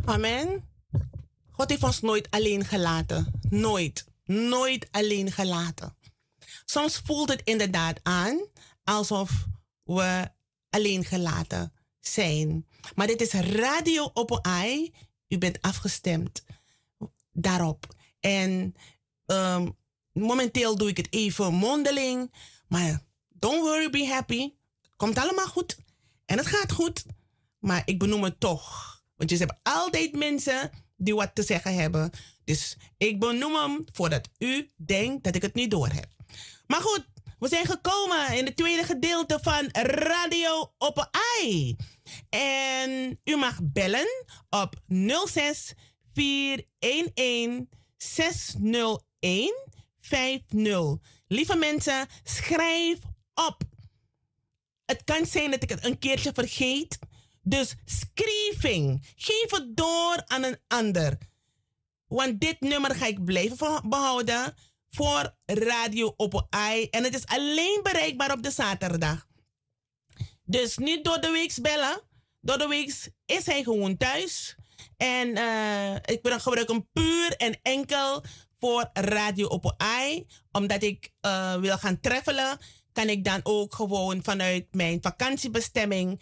Amen. God heeft ons nooit alleen gelaten. Nooit. Nooit alleen gelaten. Soms voelt het inderdaad aan alsof we alleen gelaten zijn. Maar dit is Radio Open Eye. U bent afgestemd daarop. En momenteel doe ik het even mondeling. Maar don't worry, be happy. Het komt allemaal goed. En het gaat goed. Maar ik benoem het toch. Want je hebt altijd mensen die wat te zeggen hebben. Dus ik benoem hem voordat u denkt dat ik het niet door heb. Maar goed, we zijn gekomen in het tweede gedeelte van Radio Open Eye. En u mag bellen op 06 411 601 50. Lieve mensen, schrijf op. Het kan zijn dat ik het een keertje vergeet. Dus schrijving. Geef het door aan een ander. Want dit nummer ga ik blijven behouden voor Radio Open Eye. En het is alleen bereikbaar op de zaterdag. Dus niet door de week bellen. Door de week is hij gewoon thuis. En ik gebruik hem puur en enkel voor Radio Open Eye. Omdat ik wil gaan travelen, kan ik dan ook gewoon vanuit mijn vakantiebestemming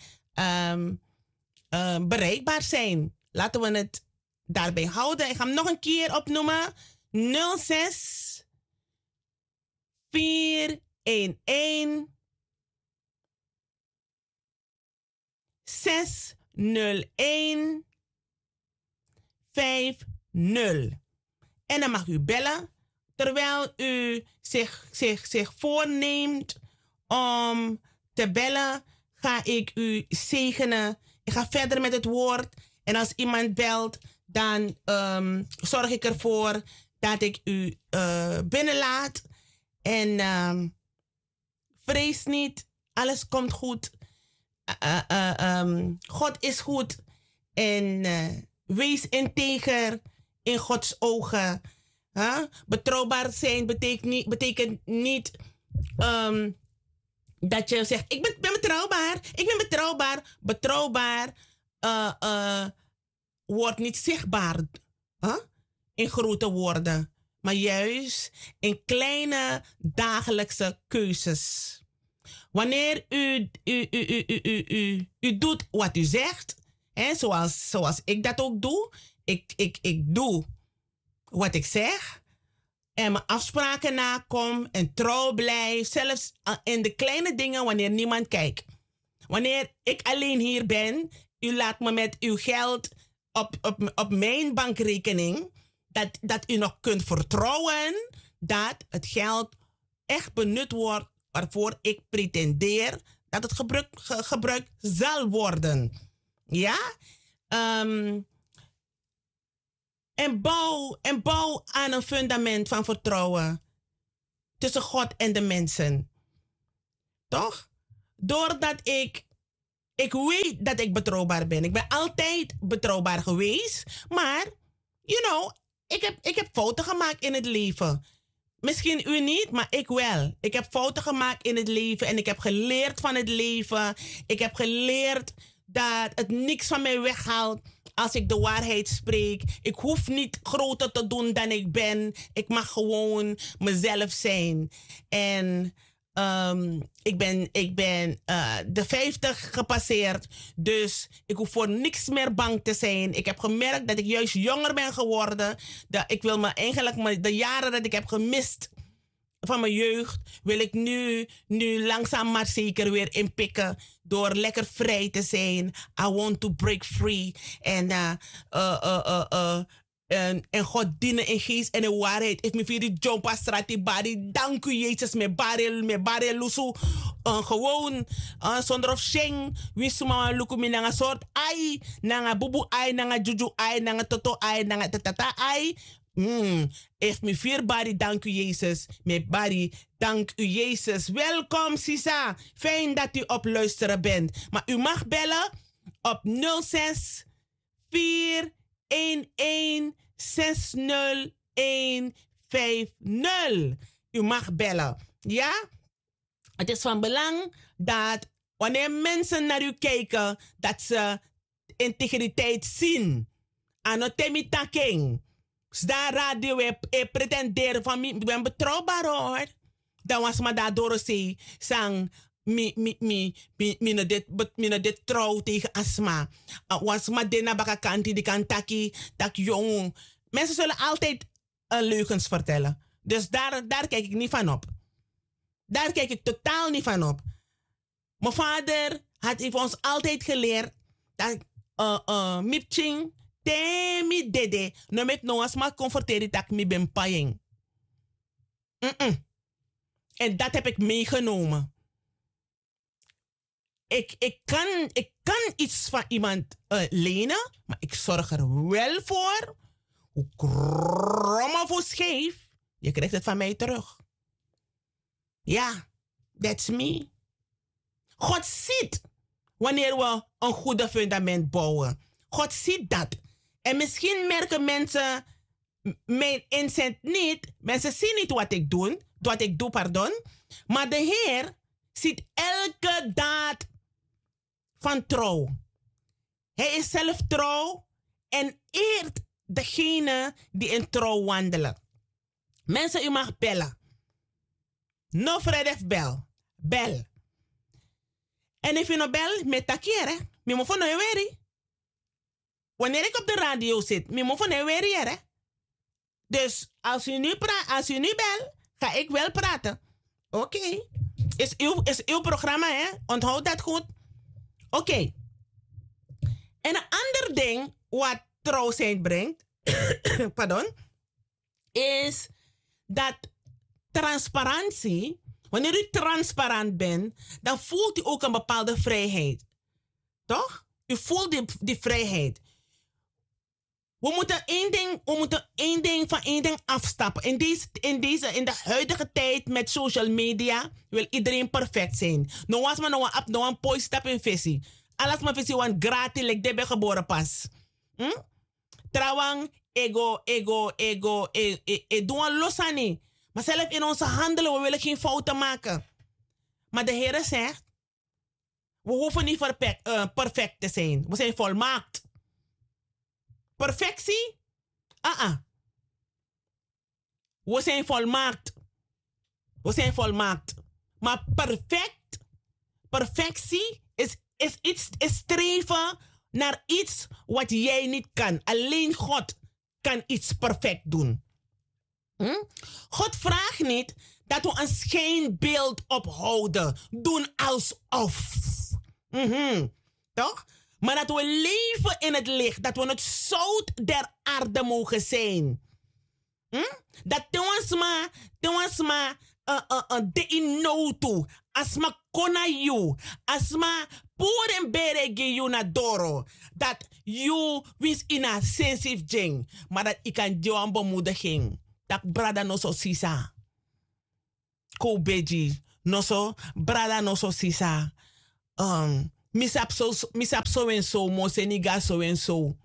bereikbaar zijn. Laten we het daarbij houden. Ik ga hem nog een keer opnoemen. 06 411 601 50. En dan mag u bellen terwijl u zich voorneemt om te bellen. Ga ik u zegenen. Ik ga verder met het woord. En als iemand belt, dan zorg ik ervoor dat ik u binnenlaat. En vrees niet. Alles komt goed. God is goed. En wees integer in Gods ogen. Betrouwbaar zijn betekent niet dat je zegt, ik ben betrouwbaar. Ik ben betrouwbaar. Betrouwbaar wordt niet zichtbaar in grote woorden. Maar juist in kleine dagelijkse keuzes. Wanneer u doet wat u zegt, zoals ik dat ook doe. Ik doe wat ik zeg. En mijn afspraken nakom en trouw blijf. Zelfs in de kleine dingen wanneer niemand kijkt. Wanneer ik alleen hier ben, u laat me met uw geld op mijn bankrekening. Dat u nog kunt vertrouwen dat het geld echt benut wordt waarvoor ik pretendeer dat het gebruikt zal worden. Ja? En bouw aan een fundament van vertrouwen tussen God en de mensen. Toch? Doordat ik weet dat ik betrouwbaar ben. Ik ben altijd betrouwbaar geweest. Maar, ik heb fouten gemaakt in het leven. Misschien u niet, maar ik wel. Ik heb fouten gemaakt in het leven en ik heb geleerd van het leven. Ik heb geleerd dat het niks van mij weghaalt als ik de waarheid spreek. Ik hoef niet groter te doen dan ik ben. Ik mag gewoon mezelf zijn. En ik ben de 50 gepasseerd. Dus ik hoef voor niks meer bang te zijn. Ik heb gemerkt dat ik juist jonger ben geworden. Ik wil me eigenlijk de jaren dat ik heb gemist van mijn jeugd, wil ik nu langzaam maar zeker weer inpikken door lekker vrij te zijn. I want to break free. En God dienen in geest en in waarheid. If me via die jompa strati bari. Dank u Jezus. Me bare lusu. Gewoon. Zonder of sheng. Wisuma luku mi nanga soort ai. Nanga bubu ai. Nanga juju ai. Nanga toto ai. Nanga tatata ai. If me vier bari. Dank u Jezus. Me bari. Dank u Jezus. Welkom Sisa. Fijn dat u op luisteren bent. Maar u mag bellen op 06 411 60150. U mag bellen. Ja? Het is van belang dat wanneer mensen naar u kijken, dat ze integriteit zien. Ano temi taking. Sda radio e pretenderen van mi ben betrouwbaar hoor. Dan was maar daardoor ze sang mi na dit trouw tegen asma. Was maar dena baka kanti die kan taki tak jong. Mensen zullen altijd leugens vertellen. Dus daar kijk ik niet van op. Daar kijk ik totaal niet van op. Mijn vader heeft ons altijd geleerd dat mipching temi dede no met no as ma comforteri tak mi ben paying. En dat heb ik meegenomen. Ik kan iets van iemand lenen, maar ik zorg er wel voor. Hoe krom of hoe scheef, je krijgt het van mij terug. Ja, that's me. God ziet wanneer we een goede fundament bouwen. God ziet dat. En misschien merken mensen mijn inzet niet. Mensen zien niet wat ik doe. Maar de Heer ziet elke daad van trouw. Hij is zelf trouw en eert degene die in trouw wandelen. Mensen, u mag bellen. No Fred bel. Bel. En als je no bel, met takiere, mi mo van no weri. Wanneer ik op de radio zit, mi mo van no weri. Dus als u nu bel, ga ik wel praten. Oké. Is uw programma, hè? Onthoud dat goed. Oké. En een ander ding wat trouw zijn brengt, pardon, is dat transparantie, wanneer u transparant bent, dan voelt u ook een bepaalde vrijheid. Toch? U voelt die vrijheid. We moeten één ding afstappen. In de huidige tijd met social media wil iedereen perfect zijn. No was maar no een pooi stap in visie. Alles maar visie want gratis like de ben geboren pas. Trouwang ego doen losani. Maar zelf in onze handelen we willen geen fouten maken. Maar de Heer zegt, we hoeven niet perfect te zijn. We zijn volmaakt. Perfectie? We zijn volmaakt. Maar perfectie is streven naar iets wat jij niet kan. Alleen God kan iets perfect doen. God vraagt niet dat we een schijnbeeld ophouden. Doen alsof. Toch? Maar dat we leven in het licht. Dat we het zout der aarde mogen zijn. Dat ons maar de inotu. Asma kona you. Asma puren berege you na doro. Dat you wis ina sensitive jing. Maar dat ik kan jou een bemoediging. Dat brada no so sisa. Ko beji. No so. Brada no so sisa. Misap so en so, mo seniga so en so.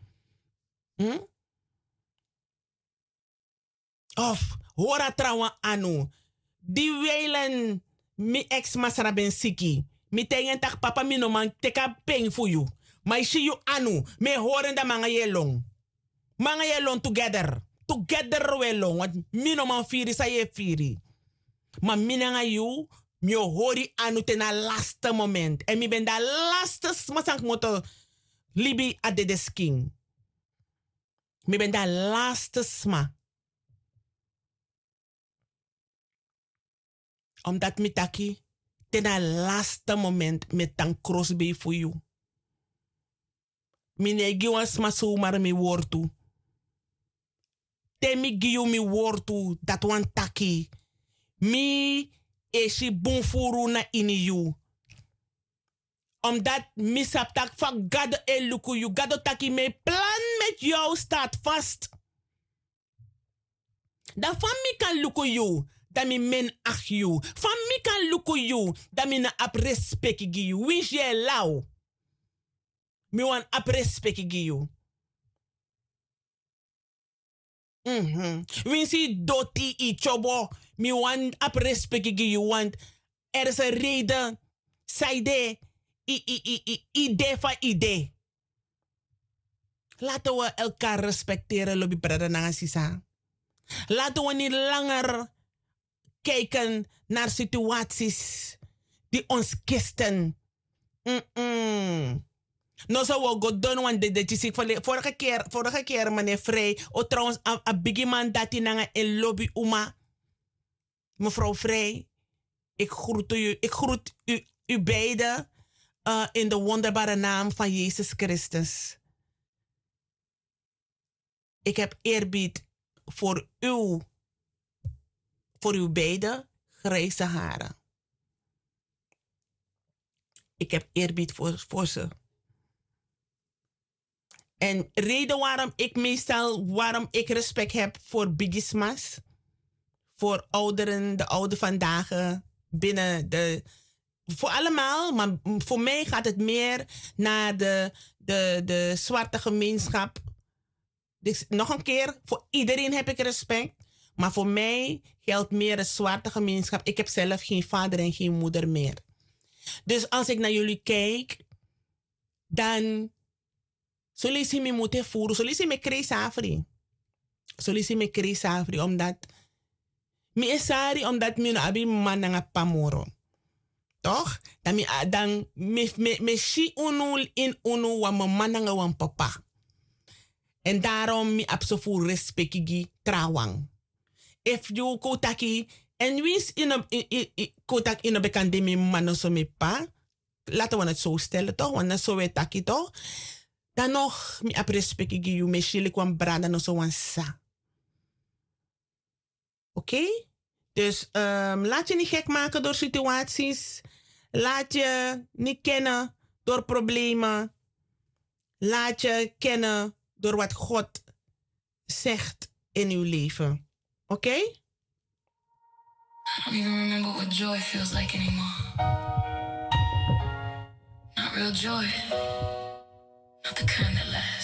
Of, hora trawa anu. Die weilen mi ex masara ben siki. Mi tengen tak papa mi no man teka peng for you. Maar si you anu, me horen da mga yelong. Mga yelong together. Together we long. Want mi no man firi sa ye firi. Maar mi nga you, mi hori anu ten a laatste moment. En mi ben da laatste smasank moto libi at de desking. Mi ben da laatste sma. Omdat mi taki ten a laatste moment met tan crossbay voor you. Mi negi wan sma so maar mi wortu. Te mi giu mi wortu dat wan taki. Mi eshi bonfuru na ini you. Omdat misap tak van gado e luku you. Gado taki me plan met jou staat vast. Da van mi kan luku you. Da mi men ach you. Van mi kan luku you. Da mi na ap respect gi you. Wins je lau. Mi wan ap respect gi you. Winsi doti I chobo. Mi wan ap respect gi you. Want er is een reden. Saide. Idee van idee. Laten we elkaar respecteren, lobby brada na sisa. Laten we niet langer kijken naar situaties die ons kisten. No zo we go doen, want de zie vorige keer meneer Vrij. O trouwens, a biggie man dat hij naar een lobby uma. Mevrouw Vrij, ik groet u beiden in de wonderbare naam van Jezus Christus. Ik heb eerbied voor uw beiden grijze haren. Ik heb eerbied voor ze. En reden waarom ik respect heb voor bigismas, voor ouderen, de oude vandaag, binnen voor allemaal, maar voor mij gaat het meer naar de zwarte gemeenschap. Dus nog een keer, voor iedereen heb ik respect, maar voor mij geldt meer de zwarte gemeenschap. Ik heb zelf geen vader en geen moeder meer. Dus als ik naar jullie kijk, dan zullen ze me moeten voeren, zullen ze me krijsafri. Zullen ze me krijsafri, omdat me esari, omdat me abi man nga pamoro. Toch? Dan me shi unu in unu wa man nga wan papa. En daarom me absoluut respectigi trawang. If you kotaki en wins kotak in een bekende me man so me pa, laten we het zo stellen toch? Want dan zo we taki toch? Dan nog me ap respectigi you me shili kwam brada no so wan sa. Oké? Dus laat je niet gek maken door situaties. Laat je niet kennen door problemen. Laat je kennen door wat God zegt in uw leven. Oké? I don't even remember what joy feels like anymore. Not real joy. Not the kind that lasts.